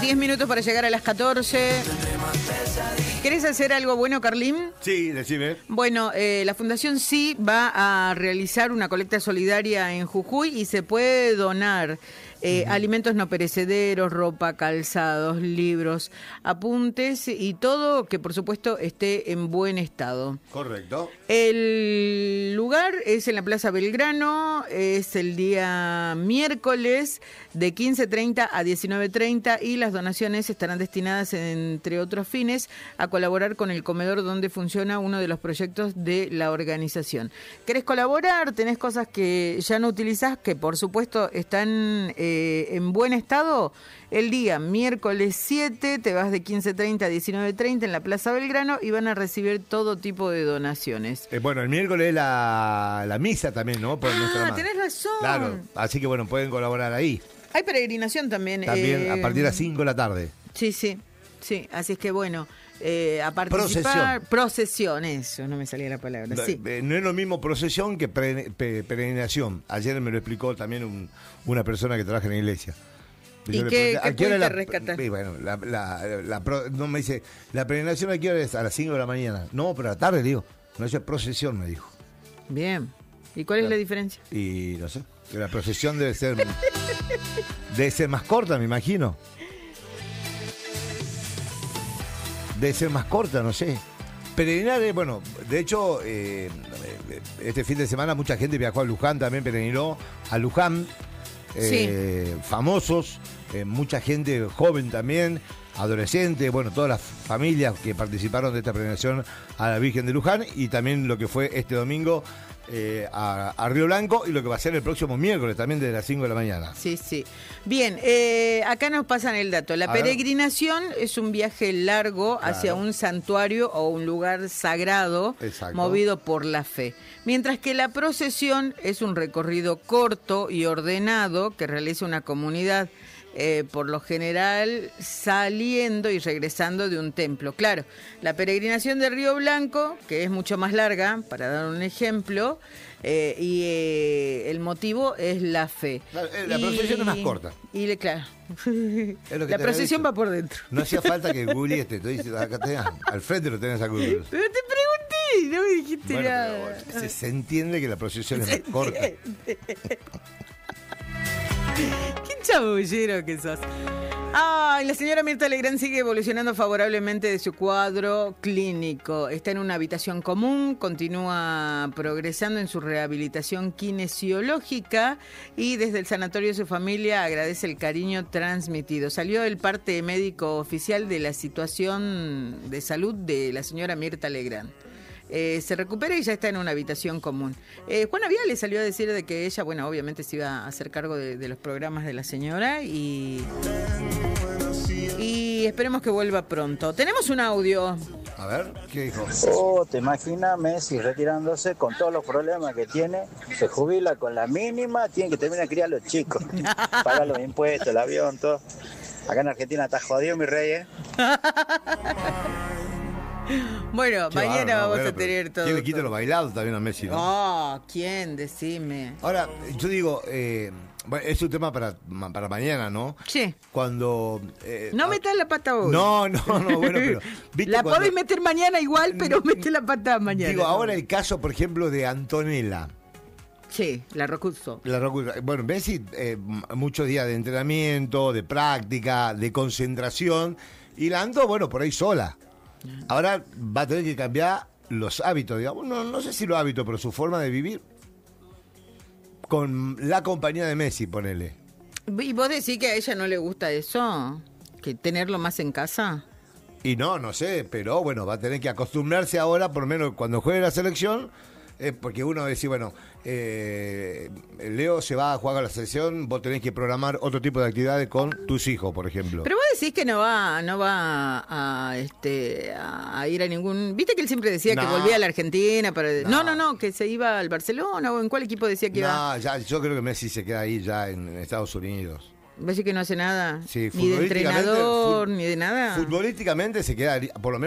10 minutos para llegar a las 14. ¿Querés hacer algo bueno, Carlín? Sí, decime. Bueno, la Fundación Sí va a realizar una colecta solidaria en Jujuy y se puede donar alimentos no perecederos, ropa, calzados, libros, apuntes y todo que por supuesto esté en buen estado. Correcto. El lugar es en la Plaza Belgrano, es el día miércoles de 15:30 a 19:30 y las donaciones estarán destinadas, entre otros fines, a colaborar con el comedor donde funciona uno de los proyectos de la organización. ¿Querés colaborar? ¿Tenés cosas que ya no utilizás que por supuesto están en buen estado? El día miércoles 7 te vas de 15:30 a 19:30 en la Plaza Belgrano y van a recibir todo tipo de donaciones. Bueno, el miércoles es la misa también, ¿no? Por Tenés razón. Claro, así que bueno, pueden colaborar ahí. Hay peregrinación también. También a partir de las 5 de la tarde. Sí, así es que bueno, a participar. Procesión, eso, no me salía la palabra. Sí. No es lo mismo procesión que peregrinación. Ayer me lo explicó también una persona que trabaja en la iglesia. ¿Y qué pudiste rescatar? Bueno, no me dice, la peregrinación ¿a qué hora es? A las 5 de la mañana. No, pero a la tarde, digo. No, eso es procesión, me dijo. Bien. ¿Y cuál es la diferencia? Y no sé. La procesión debe ser más corta, me imagino. Debe ser más corta, no sé. Peregrinar, bueno, de hecho, este fin de semana mucha gente viajó a Luján, también peregrinó a Luján. Sí. Famosos, mucha gente joven también, adolescentes, bueno, todas las familias que participaron de esta peregrinación a la Virgen de Luján y también lo que fue este domingo a Río Blanco y lo que va a ser el próximo miércoles también desde las 5 de la mañana. Sí. Bien, acá nos pasan el dato. La peregrinación es un viaje largo hacia un santuario o un lugar sagrado. Exacto. Movido por la fe. Mientras que la procesión es un recorrido corto y ordenado que realiza una comunidad. Por lo general saliendo y regresando de un templo. Claro, la peregrinación de Río Blanco, que es mucho más larga, para dar un ejemplo, el motivo es la fe. La procesión es más corta. Claro, la procesión va por dentro. No hacía falta que Google te dice, acá al frente lo tenés a Google. Pero te pregunté, no me dijiste nada. Pero se entiende que la procesión es más corta. ¡Qué chabullero que sos! Ay, la señora Mirta Legrand sigue evolucionando favorablemente de su cuadro clínico. Está en una habitación común, continúa progresando en su rehabilitación kinesiológica y desde el sanatorio de su familia agradece el cariño transmitido. Salió el parte médico oficial de la situación de salud de la señora Mirta Legrand. Se recupera y ya está en una habitación común. Juana Viale salió a decir de que ella, bueno, obviamente se iba a hacer cargo de los programas de la señora y esperemos que vuelva pronto. Tenemos un audio. A ver, ¿qué dijo? ¿Te imaginas Messi retirándose con todos los problemas que tiene? Se jubila con la mínima, tiene que terminar a criar a los chicos. Pagar los impuestos, el avión, todo. Acá en Argentina está jodido, mi rey, ¿eh? Bueno, mañana vamos a tener todo. ¿Quién le quita lo bailado también a Messi, no? Oh, ¿quién? Decime. Ahora, yo digo, bueno, es un tema para mañana, ¿no? Sí. Cuando... no metas la pata hoy. No, bueno, pero... ¿viste la podés meter mañana igual, pero mete la pata mañana. Digo, ahora el caso, por ejemplo, de Antonella. Sí, la Rocuso. Bueno, Messi, muchos días de entrenamiento, de práctica, de concentración, y la ando, bueno, por ahí sola. Ahora va a tener que cambiar los hábitos, digamos, no sé si los hábitos, pero su forma de vivir con la compañía de Messi, ponele. ¿Y vos decís que a ella no le gusta eso? ¿Que tenerlo más en casa? Y no sé, pero bueno, va a tener que acostumbrarse ahora, por lo menos cuando juegue la selección, porque uno dice, bueno, Leo se va a jugar a la selección, vos tenés que programar otro tipo de actividades con tus hijos, por ejemplo. Pero vos decís que no va a ir a ningún... ¿Viste que él siempre decía que volvía a la Argentina? No, que se iba al Barcelona, o ¿en cuál equipo decía que iba? No, ya, yo creo que Messi se queda ahí ya en Estados Unidos. ¿Vos decís que no hace nada? Sí, ni de entrenador, ni de nada. Futbolísticamente se queda, por lo menos